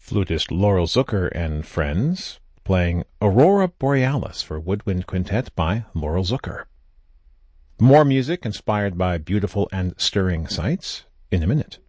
flutist Laurel Zucker and Friends, playing Aurora Borealis for Woodwind Quintet by Laurel Zucker. More music inspired by beautiful and stirring sights in a minute.